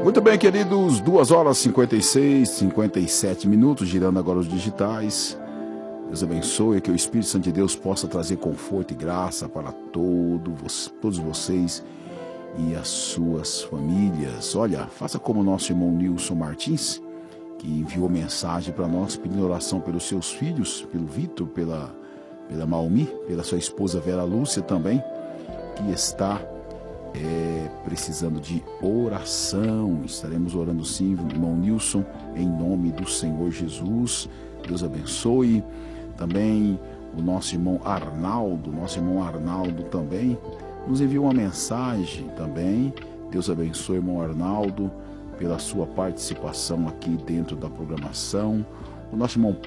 Muito bem, queridos, 2 horas 57 minutos, girando agora os digitais. Deus abençoe, que o Espírito Santo de Deus possa trazer conforto e graça para todos vocês e as suas famílias. Olha, faça como o nosso irmão Nilson Martins, que enviou mensagem para nós pedindo oração pelos seus filhos, pelo Vitor, pela Maumi, pela sua esposa Vera Lúcia também, que está precisando de oração. Estaremos orando sim, irmão Nilson, em nome do Senhor Jesus. Deus abençoe. Também o nosso irmão Arnaldo também nos enviou uma mensagem também. Deus abençoe, irmão Arnaldo, pela sua participação aqui dentro da programação. O nosso irmão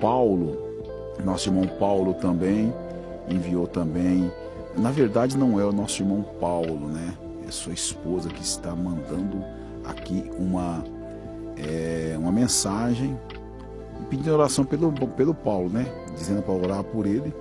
Paulo também enviou também. Na verdade não é o nosso irmão Paulo, né? É sua esposa que está mandando aqui uma mensagem e pedindo oração pelo Paulo, né? Dizendo para orar por ele,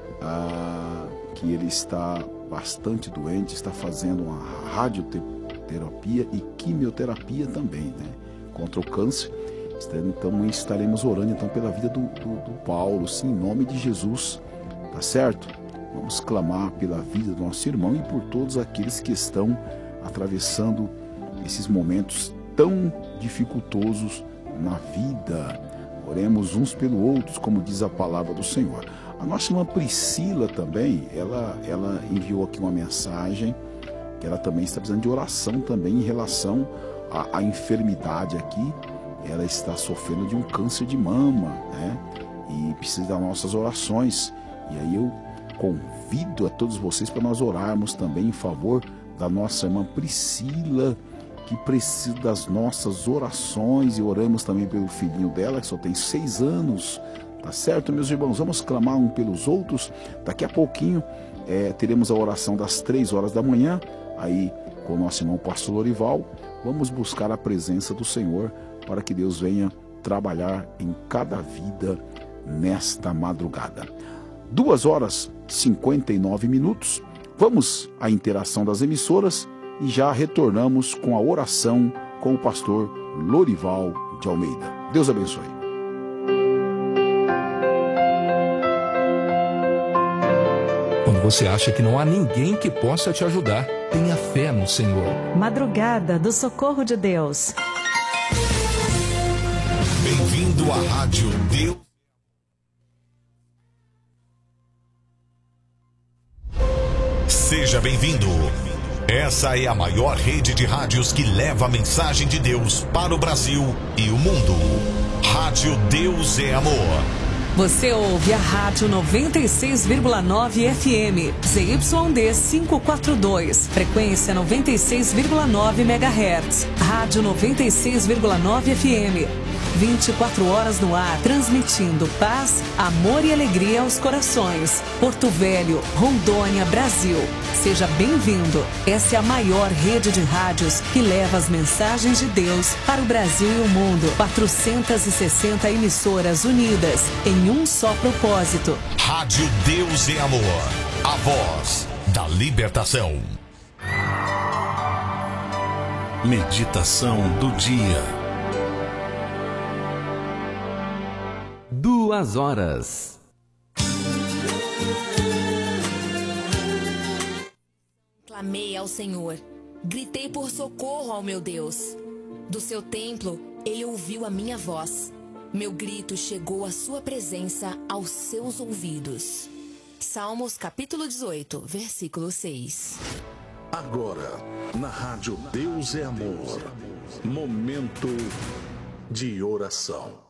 que ele está bastante doente, está fazendo uma radioterapia e quimioterapia também, né? Contra o câncer. Então estaremos orando então pela vida do Paulo, sim, em nome de Jesus, tá certo? Vamos clamar pela vida do nosso irmão e por todos aqueles que estão atravessando esses momentos tão dificultosos na vida. Oremos uns pelos outros, como diz a palavra do Senhor. A nossa irmã Priscila também, ela enviou aqui uma mensagem que ela também está precisando de oração também em relação à enfermidade aqui. Ela está sofrendo de um câncer de mama, né? E precisa das nossas orações. E aí eu convido a todos vocês para nós orarmos também em favor da nossa irmã Priscila, que precisa das nossas orações, e oramos também pelo filhinho dela, que só tem 6 anos, tá certo, meus irmãos? Vamos clamar um pelos outros. Daqui a pouquinho teremos a oração das 3 horas da manhã, aí com o nosso irmão pastor Lorival. Vamos buscar a presença do Senhor para que Deus venha trabalhar em cada vida nesta madrugada. 2 horas 59 minutos. Vamos à interação das emissoras e já retornamos com a oração com o pastor Lorival de Almeida. Deus abençoe. Quando você acha que não há ninguém que possa te ajudar, tenha fé no Senhor. Madrugada do Socorro de Deus. Bem-vindo à Rádio Deus. Seja bem-vindo. Essa é a maior rede de rádios que leva a mensagem de Deus para o Brasil e o mundo. Rádio Deus é Amor. Você ouve a Rádio 96,9 FM, ZYD 542, frequência 96,9 MHz. Rádio 96,9 FM. 24 horas no ar, transmitindo paz, amor e alegria aos corações. Porto Velho, Rondônia, Brasil. Seja bem-vindo. Essa é a maior rede de rádios que leva as mensagens de Deus para o Brasil e o mundo. 460 emissoras unidas em um só propósito. Rádio Deus é Amor. A voz da libertação. Meditação do dia. 2 horas. Clamei ao Senhor, gritei por socorro ao meu Deus. Do seu templo, ele ouviu a minha voz. Meu grito chegou à sua presença, aos seus ouvidos. Salmos capítulo 18, versículo 6. Agora, na Rádio Deus é Amor, momento de oração.